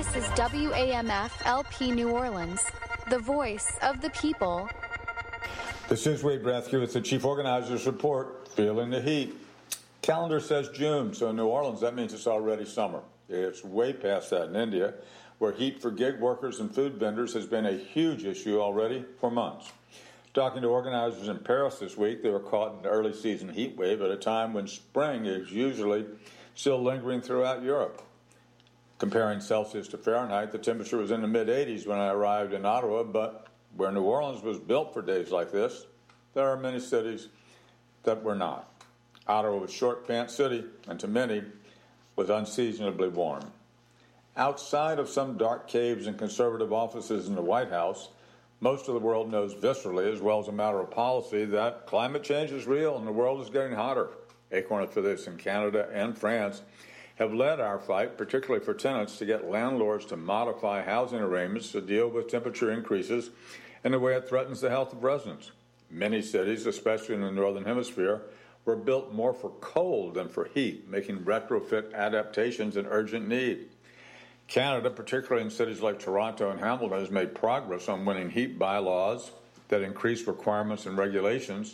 This is WAMF LP New Orleans, the voice of the people. This is Wade Brathke with the Chief Organizers Report, Feeling the Heat. Calendar says June, so in New Orleans, that means it's already summer. It's way past that in India, where heat for gig workers and food vendors has been a huge issue already for months. Talking to organizers in Paris this week, they were caught in an early season heat wave at a time when spring is usually still lingering throughout Europe. Comparing Celsius to Fahrenheit, the temperature was in the mid-80s when I arrived in Ottawa, but where New Orleans was built for days like this, there are many cities that were not. Ottawa was a short pants city, and to many, was unseasonably warm. Outside of some dark caves and conservative offices in the White House, most of the world knows viscerally, as well as a matter of policy, that climate change is real and the world is getting hotter. Acorn affiliates in Canada and France have led our fight, particularly for tenants, to get landlords to modify housing arrangements to deal with temperature increases in the way it threatens the health of residents. Many cities, especially in the Northern Hemisphere, were built more for cold than for heat, making retrofit adaptations an urgent need. Canada, particularly in cities like Toronto and Hamilton, has made progress on winning heat bylaws that increase requirements and regulations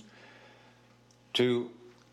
to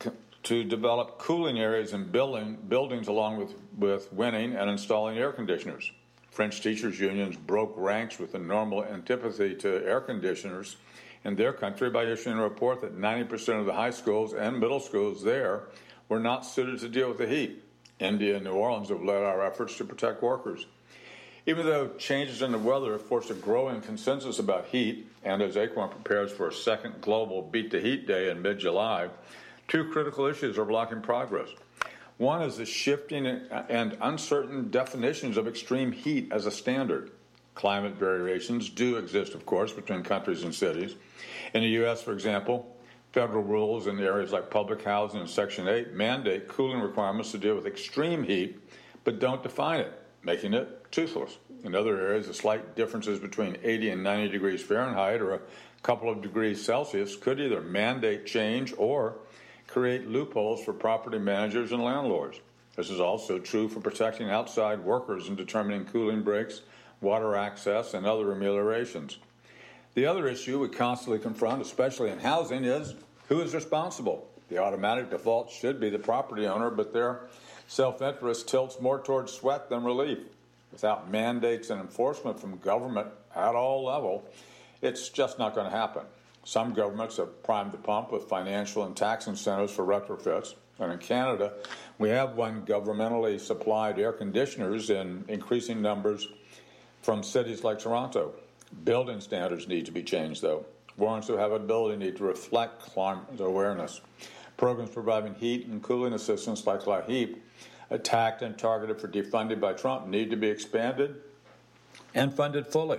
develop cooling areas in buildings along with winning and installing air conditioners. French teachers' unions broke ranks with the normal antipathy to air conditioners in their country by issuing a report that 90% of the high schools and middle schools there were not suited to deal with the heat. India and New Orleans have led our efforts to protect workers. Even though changes in the weather have forced a growing consensus about heat, and as Acorn prepares for a second global Beat the Heat Day in mid-July, two critical issues are blocking progress. One is the shifting and uncertain definitions of extreme heat as a standard. Climate variations do exist, of course, between countries and cities. In the U.S., for example, federal rules in areas like public housing and Section 8 mandate cooling requirements to deal with extreme heat, but don't define it, making it toothless. In other areas, the slight differences between 80 and 90 degrees Fahrenheit or a couple of degrees Celsius could either mandate change or create loopholes for property managers and landlords. This is also true for protecting outside workers and determining cooling breaks, water access, and other ameliorations. The other issue we constantly confront, especially in housing, is who is responsible. The automatic default should be the property owner, but their self-interest tilts more towards sweat than relief. Without mandates and enforcement from government at all levels, it's just not going to happen. Some governments have primed the pump with financial and tax incentives for retrofits. And in Canada, we have won governmentally supplied air conditioners in increasing numbers from cities like Toronto. Building standards need to be changed, though. Warrants of habitability need to reflect climate awareness. Programs providing heat and cooling assistance like LaHeap, attacked and targeted for defunding by Trump, need to be expanded and funded fully.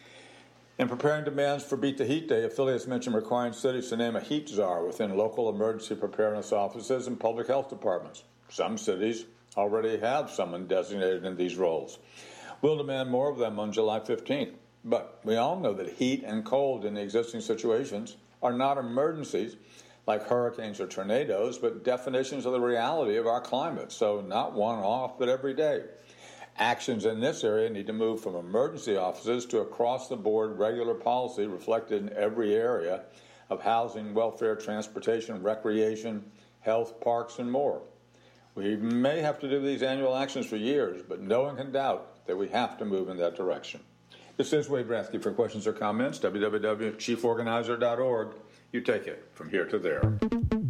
In preparing demands for Beat the Heat Day, affiliates mentioned requiring cities to name a heat czar within local emergency preparedness offices and public health departments. Some cities already have someone designated in these roles. We'll demand more of them on July 15th. But we all know that heat and cold in the existing situations are not emergencies like hurricanes or tornadoes, but definitions of the reality of our climate, so not one-off, but every day. Actions in this area need to move from emergency offices to across-the-board regular policy reflected in every area of housing, welfare, transportation, recreation, health, parks, and more. We may have to do these annual actions for years, but no one can doubt that we have to move in that direction. This is Wade Brathke. For questions or comments, www.chieforganizer.org. You take it from here to there.